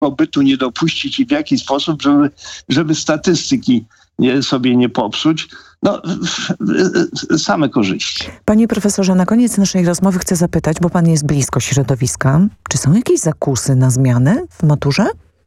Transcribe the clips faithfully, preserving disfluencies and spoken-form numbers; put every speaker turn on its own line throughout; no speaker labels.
bytu nie dopuścić i w jaki sposób, żeby, żeby statystyki nie, sobie nie popsuć. No, same korzyści.
Panie profesorze, na koniec naszej rozmowy chcę zapytać, bo pan jest blisko środowiska, czy są jakieś zakusy na zmianę w maturze?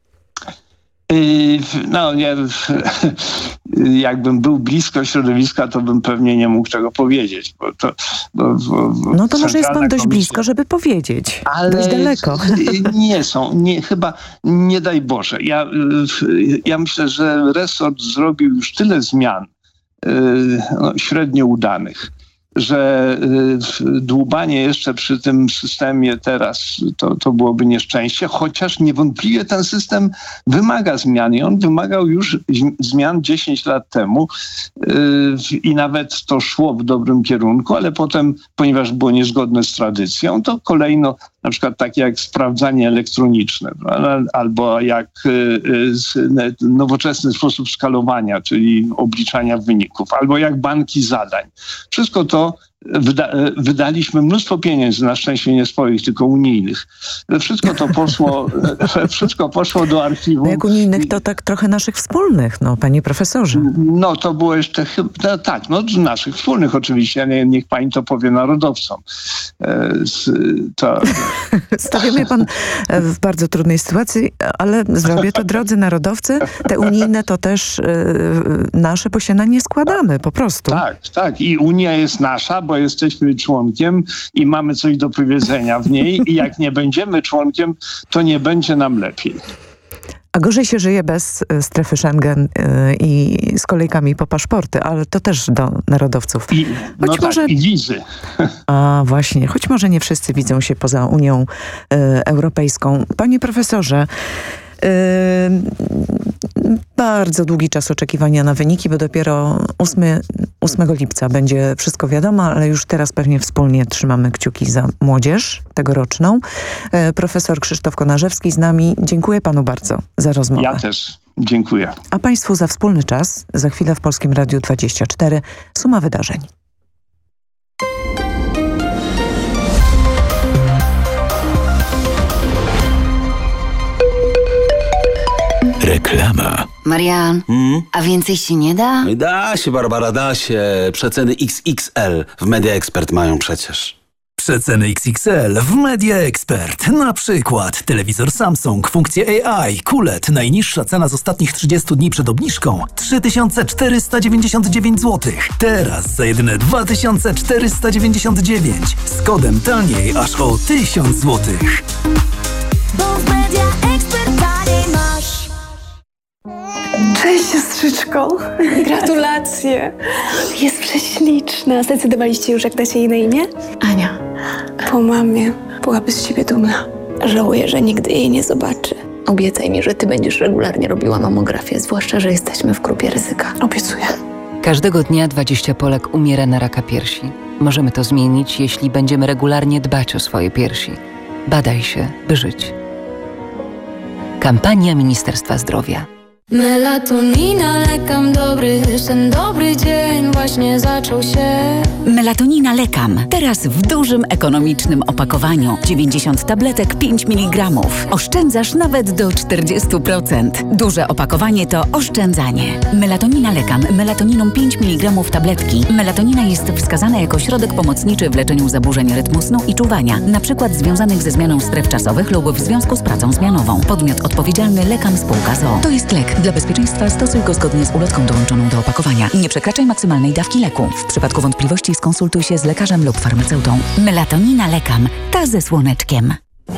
No, ja, jakbym był blisko środowiska, to bym pewnie nie mógł czego powiedzieć. Bo to, bo, bo,
no to może jest pan dość
komisja,
blisko, żeby powiedzieć.
Ale
dość daleko.
Nie są, nie, chyba nie daj Boże. Ja, ja myślę, że resort zrobił już tyle zmian no, średnio udanych, że dłubanie jeszcze przy tym systemie teraz to, to byłoby nieszczęście, chociaż niewątpliwie ten system wymaga zmian i on wymagał już zmian dziesięć lat temu i nawet to szło w dobrym kierunku, ale potem, ponieważ było niezgodne z tradycją, to kolejno na przykład takie jak sprawdzanie elektroniczne albo jak nowoczesny sposób skalowania, czyli obliczania wyników, albo jak banki zadań. Wszystko to Wyda, wydaliśmy mnóstwo pieniędzy, na szczęście nie swoich, tylko unijnych. Wszystko to poszło, wszystko poszło do archiwum.
No jak unijnych, to tak trochę naszych wspólnych, no panie profesorze.
No to było jeszcze chyba, no, tak, no naszych wspólnych oczywiście, nie, niech pani to powie narodowcom. To...
Stawia mnie pan w bardzo trudnej sytuacji, ale zrobię to, drodzy narodowcy, te unijne to też nasze, bo się na nie składamy, po prostu.
Tak, tak i Unia jest nasza, bo jesteśmy członkiem i mamy coś do powiedzenia w niej i jak nie będziemy członkiem, to nie będzie nam lepiej.
A gorzej się żyje bez strefy Schengen i z kolejkami po paszporty, ale to też do narodowców.
I, no
choć
tak,
może...
i wizy.
A właśnie, choć może nie wszyscy widzą się poza Unią e, Europejską. Panie profesorze, Yy, bardzo długi czas oczekiwania na wyniki, bo dopiero ósmego lipca będzie wszystko wiadomo, ale już teraz pewnie wspólnie trzymamy kciuki za młodzież tegoroczną. Yy, profesor Krzysztof Konarzewski z nami. Dziękuję panu bardzo za rozmowę.
Ja też dziękuję.
A państwu za wspólny czas. Za chwilę w Polskim Radiu dwadzieścia cztery suma wydarzeń.
Reklama.
Marian, hmm? a więcej się nie da?
Da się, Barbara, da się. Przeceny X X L w Media Expert mają przecież.
Przeceny X X L w Media Expert. Na przykład telewizor Samsung, funkcje A I, Q L E D. Najniższa cena z ostatnich trzydziestu dni przed obniżką trzy tysiące czterysta dziewięćdziesiąt dziewięć złotych. Teraz za jedyne dwa tysiące czterysta dziewięćdziesiąt dziewięć. Z kodem taniej aż o tysiąc złotych.
Bo w Media Expert taniej masz.
Cześć, siostrzyczko. Gratulacje. Jest prześliczna. Zdecydowaliście już, jak dacie jej na imię? Ania. Po mamie byłaby z siebie dumna. Żałuję, że nigdy jej nie zobaczy.
Obiecaj mi, że ty będziesz regularnie robiła mamografię, zwłaszcza, że jesteśmy w grupie ryzyka.
Obiecuję.
Każdego dnia dwadzieścia Polek umiera na raka piersi. Możemy to zmienić, jeśli będziemy regularnie dbać o swoje piersi. Badaj się, by żyć. Kampania Ministerstwa Zdrowia.
Melatonina, lekam dobry, ten dobry dzień właśnie zaczął się.
Melatonina Lekam. Teraz w dużym, ekonomicznym opakowaniu. dziewięćdziesiąt tabletek, pięć miligramów. Oszczędzasz nawet do czterdzieści procent. Duże opakowanie to oszczędzanie. Melatonina Lekam. Melatoniną pięć miligramów tabletki. Melatonina jest wskazana jako środek pomocniczy w leczeniu zaburzeń rytmu snu i czuwania, na przykład związanych ze zmianą stref czasowych lub w związku z pracą zmianową. Podmiot odpowiedzialny Lekam Spółka z o o. To jest lek. Dla bezpieczeństwa stosuj go zgodnie z ulotką dołączoną do opakowania. Nie przekraczaj maksymalnej dawki leku. W przypadku wątpliwości skonsultuj się z lekarzem lub farmaceutą. Melatonina Lekam. Ta ze słoneczkiem.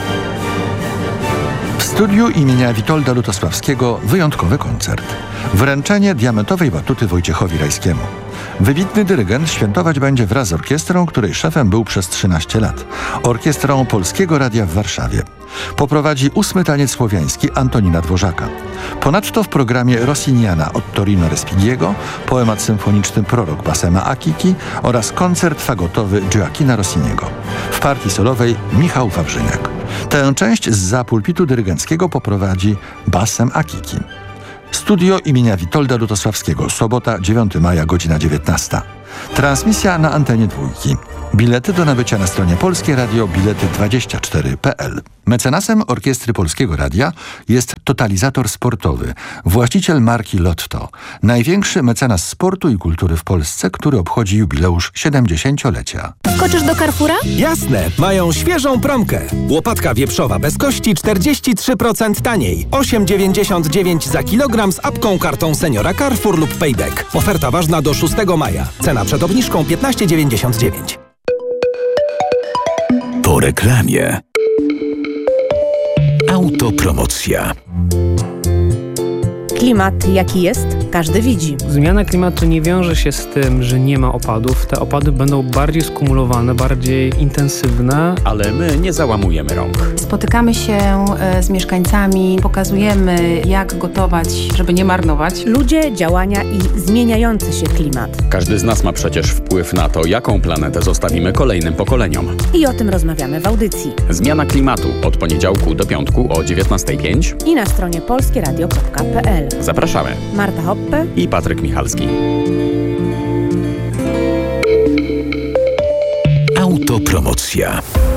W studiu imienia Witolda Lutosławskiego wyjątkowy koncert. Wręczenie diamentowej batuty Wojciechowi Rajskiemu. Wybitny dyrygent świętować będzie wraz z orkiestrą, której szefem był przez trzynaście lat. Orkiestrą Polskiego Radia w Warszawie. Poprowadzi ósmy taniec słowiański Antonina Dworzaka. Ponadto w programie Rossiniana od Torino Respighiego, poemat symfoniczny Prorok Bassema Akiki oraz koncert fagotowy Gioacchina Rossiniego. W partii solowej Michał Wawrzyniak. Tę część zza pulpitu dyrygenckiego poprowadzi Bassem Akiki. Studio imienia Witolda Lutosławskiego. Sobota, dziewiątego maja, godzina dziewiętnasta. Transmisja na antenie dwójki. Bilety do nabycia na stronie polskie radio bilety dwadzieścia cztery kropka p l. Mecenasem Orkiestry Polskiego Radia jest Totalizator Sportowy, właściciel marki Lotto. Największy mecenas sportu i kultury w Polsce, który obchodzi jubileusz siedemdziesięciolecia.
Skoczysz do Carrefoura?
Jasne, mają świeżą promkę. Łopatka wieprzowa bez kości czterdzieści trzy procent taniej. osiem dziewięćdziesiąt dziewięć za kilogram z apką kartą seniora Carrefour lub Payback. Oferta ważna do szóstego maja. Cena przed obniżką piętnaście dziewięćdziesiąt dziewięć.
Po reklamie. Autopromocja.
Klimat jaki jest, każdy widzi.
Zmiana klimatu nie wiąże się z tym, że nie ma opadów. Te opady będą bardziej skumulowane, bardziej intensywne.
Ale my nie załamujemy rąk.
Spotykamy się z mieszkańcami, pokazujemy jak gotować, żeby nie marnować.
Ludzie, działania i zmieniający się klimat.
Każdy z nas ma przecież wpływ na to, jaką planetę zostawimy kolejnym pokoleniom.
I o tym rozmawiamy w audycji.
Zmiana klimatu od poniedziałku do piątku o dziewiętnastej pięć
i na stronie polskie radio kropka p l.
Zapraszamy.
Marta Hoppe
i Patryk Michalski.
Autopromocja.